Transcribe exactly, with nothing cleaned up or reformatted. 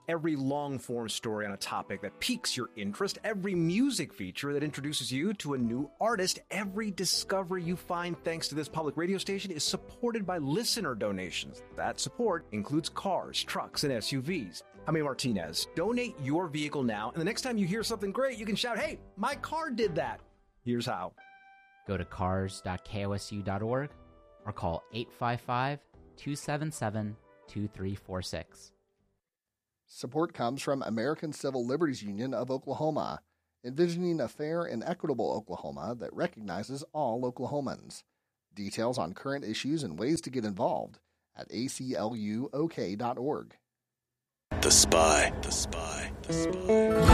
Every long-form story on a topic that piques your interest, every music feature that introduces you to a new artist, every discovery you find thanks to this public radio station is supported by listener donations. That support includes cars, trucks, and S U Vs. I'm A. Martinez. Donate your vehicle now, and the next time you hear something great, you can shout, "Hey, my car did that." Here's how. Go to cars dot K O S U dot org or call eight five five, two seven seven, two three four six. Support comes from American Civil Liberties Union of Oklahoma, envisioning a fair and equitable Oklahoma that recognizes all Oklahomans. Details on current issues and ways to get involved at A C L U O K dot org. The Spy. The Spy. The Spy.